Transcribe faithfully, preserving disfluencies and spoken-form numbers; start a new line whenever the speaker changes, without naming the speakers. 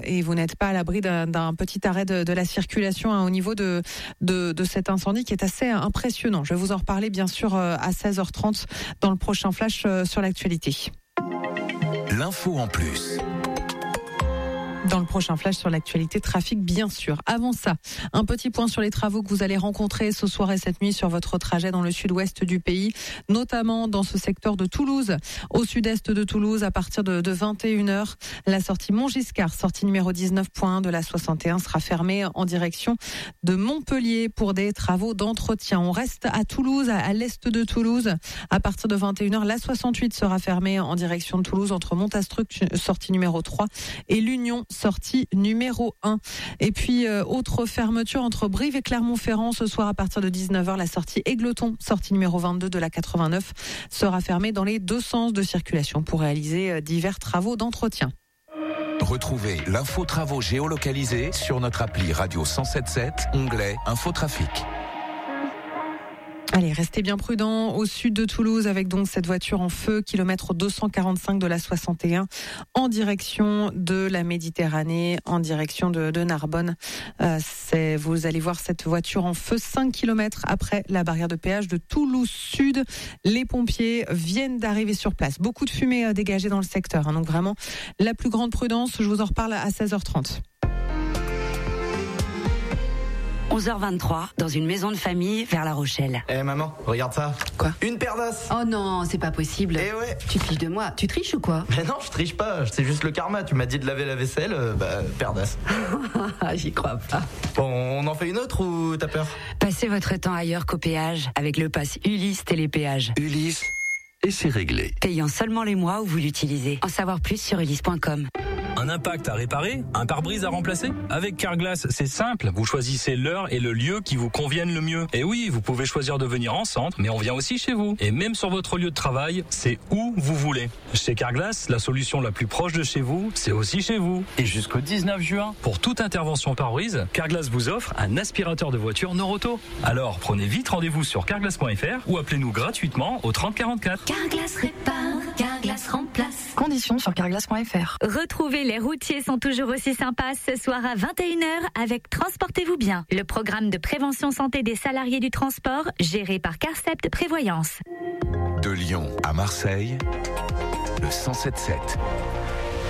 et vous n'êtes pas à l'abri d'un, d'un petit arrêt de, de la circulation hein, au niveau de, de, de cet incendie qui est assez impressionnant. Je vais vous en reparler bien sûr à seize heures trente dans le prochain flash sur l'actualité.
L'info en plus.
Dans le prochain flash sur l'actualité trafic, bien sûr. Avant ça, un petit point sur les travaux que vous allez rencontrer ce soir et cette nuit sur votre trajet dans le sud-ouest du pays, notamment dans ce secteur de Toulouse. Au sud-est de Toulouse, à partir de, de vingt et une heures, la sortie Montgiscard, sortie numéro dix-neuf point un de la soixante et un, sera fermée en direction de Montpellier pour des travaux d'entretien. On reste à Toulouse, à, à l'est de Toulouse. À partir de vingt et une heures, la soixante-huit sera fermée en direction de Toulouse entre Montastruc, sortie numéro trois, et l'Union, sortie numéro un. Et puis, euh, autre fermeture entre Brive et Clermont-Ferrand. Ce soir, à partir de dix-neuf heures, la sortie Égletons, sortie numéro vingt-deux de la quatre-vingt-neuf, sera fermée dans les deux sens de circulation pour réaliser euh, divers travaux d'entretien.
Retrouvez l'info travaux géolocalisée sur notre appli Radio cent sept sept, onglet Infotrafic.
Allez, restez bien prudents au sud de Toulouse avec donc cette voiture en feu, kilomètre deux cent quarante-cinq de la soixante et un, en direction de la Méditerranée, en direction de, de Narbonne. Euh, c'est, vous allez voir cette voiture en feu cinq kilomètres après la barrière de péage de Toulouse Sud. Les pompiers viennent d'arriver sur place. Beaucoup de fumée dégagée dans le secteur, hein, donc vraiment la plus grande prudence. Je vous en reparle à seize heures trente.
onze heures vingt-trois, dans une maison de famille vers La Rochelle.
Eh hey, maman, regarde ça.
Quoi?
Une paire d'as.
Oh non, c'est pas possible.
Eh ouais.
Tu te fiches de moi. Tu triches ou quoi?
Mais non, je triche pas. C'est juste le karma. Tu m'as dit de laver la vaisselle, euh, bah, paire d'as.
J'y crois pas.
Bon, on en fait une autre ou t'as peur?
Passez votre temps ailleurs qu'au péage avec le pass Ulysse Télépéage.
Ulysse, et c'est réglé.
Payant seulement les mois où vous l'utilisez. En savoir plus sur ulysse point com.
Un impact à réparer? Un pare-brise à remplacer? Avec Carglass, c'est simple. Vous choisissez l'heure et le lieu qui vous conviennent le mieux. Et oui, vous pouvez choisir de venir en centre, mais on vient aussi chez vous. Et même sur votre lieu de travail, c'est où vous voulez. Chez Carglass, la solution la plus proche de chez vous, c'est aussi chez vous. Et jusqu'au dix-neuf juin, pour toute intervention pare-brise, Carglass vous offre un aspirateur de voiture Noroto. Alors, prenez vite rendez-vous sur carglass point f r ou appelez-nous gratuitement au trente quarante-quatre.
Carglass répare, Carglass remplace.
Conditions sur carglass point f r.
Retrouvez les routiers sont toujours aussi sympas ce soir à vingt et une heures avec Transportez-vous bien, le programme de prévention santé des salariés du transport géré par Carcept Prévoyance.
De Lyon à Marseille, le cent sept sept.